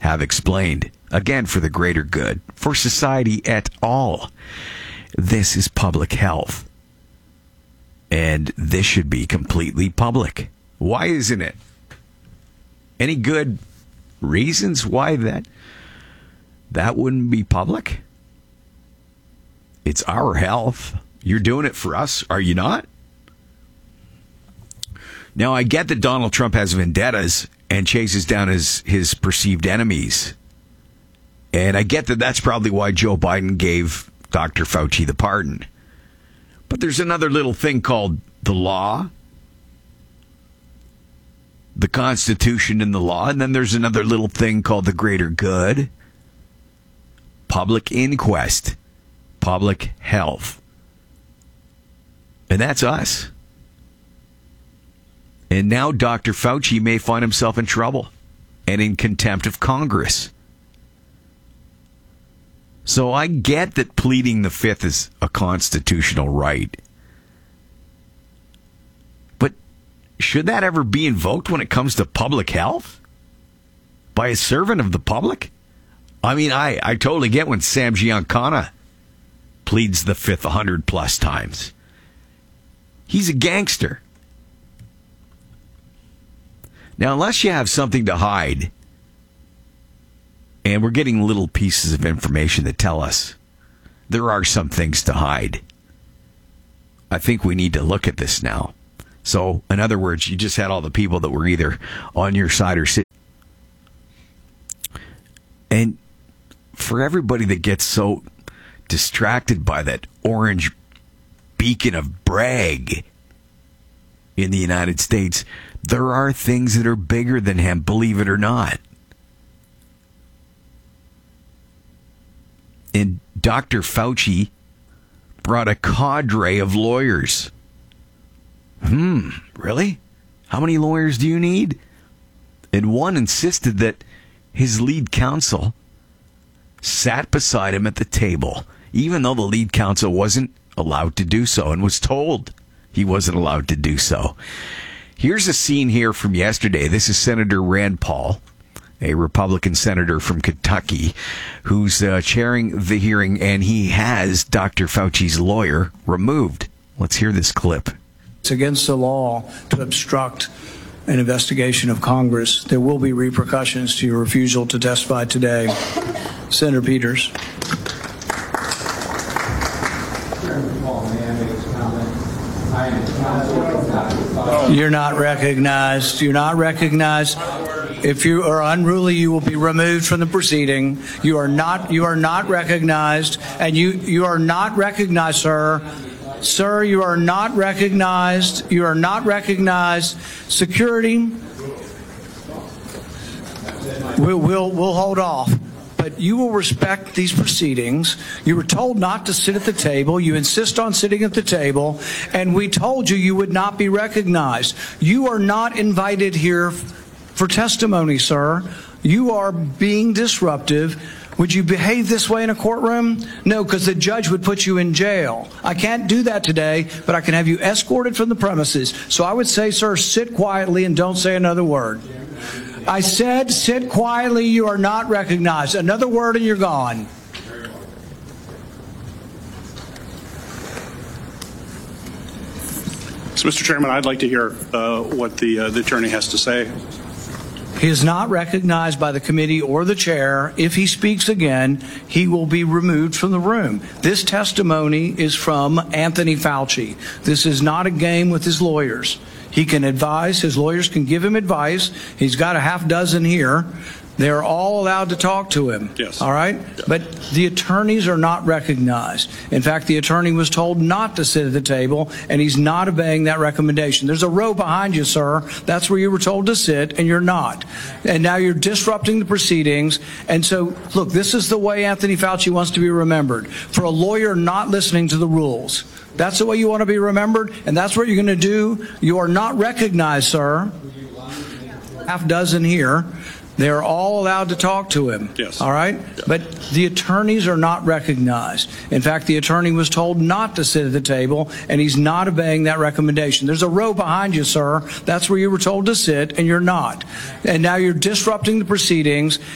have explained. Again, for the greater good, for society at all. This is public health. And this should be completely public. Why isn't it? Any good reasons why that wouldn't be public? It's our health. You're doing it for us, are you not? Now, I get that Donald Trump has vendettas and chases down his perceived enemies. And I get that that's probably why Joe Biden gave Dr. Fauci the pardon. But there's another little thing called the law, the Constitution and the law, and then there's another little thing called the greater good, public inquest, public health. And that's us. And now Dr. Fauci may find himself in trouble and in contempt of Congress. So I get that pleading the fifth is a constitutional right. But should that ever be invoked when it comes to public health? By a servant of the public? I mean, I totally get when Sam Giancana pleads the fifth 100 plus times. He's a gangster. Now, unless you have something to hide, and we're getting little pieces of information that tell us there are some things to hide, I think we need to look at this now. So, in other words, you just had all the people that were either on your side or sitting. And for everybody that gets so distracted by that orange beacon of brag in the United States, there are things that are bigger than him, believe it or not. And Dr. Fauci brought a cadre of lawyers. Really? How many lawyers do you need? And one insisted that his lead counsel sat beside him at the table, even though the lead counsel wasn't allowed to do so and was told he wasn't allowed to do so. Here's a scene here from yesterday. This is Senator Rand Paul, a Republican senator from Kentucky, who's chairing the hearing, and he has Dr. Fauci's lawyer removed. Let's hear this clip. It's against the law to obstruct an investigation of Congress. There will be repercussions to your refusal to testify today. Senator Peters. You're not recognized. You're not recognized. If you are unruly, you will be removed from the proceeding. You are not recognized, and you are not recognized, sir. Sir, you are not recognized. You are not recognized. Security, we'll hold off. But you will respect these proceedings. You were told not to sit at the table. You insist on sitting at the table. And we told you would not be recognized. You are not invited here for testimony, sir. You are being disruptive. Would you behave this way in a courtroom? No, because the judge would put you in jail. I can't do that today, but I can have you escorted from the premises. So I would say, sir, sit quietly and don't say another word. I said, sit quietly. You are not recognized. Another word and you're gone. So, Mr. Chairman, I'd like to hear what the attorney has to say. He is not recognized by the committee or the chair. If he speaks again, he will be removed from the room. This testimony is from Anthony Fauci. This is not a game with his lawyers. He can advise. His lawyers can give him advice. He's got a half dozen here. They're all allowed to talk to him. Yes. All right? Yeah. But the attorneys are not recognized. In fact, the attorney was told not to sit at the table, and he's not obeying that recommendation. There's a row behind you, sir. That's where you were told to sit, and you're not. And now you're disrupting the proceedings. And so, look, this is the way Anthony Fauci wants to be remembered. For a lawyer not listening to the rules. That's the way you want to be remembered, and that's what you're going to do. You are not recognized, sir. Half dozen here. They're all allowed to talk to him. Yes. All right? Yeah. But the attorneys are not recognized. In fact, the attorney was told not to sit at the table, and he's not obeying that recommendation. There's a row behind you, sir. That's where you were told to sit, and you're not. And now you're disrupting the proceedings.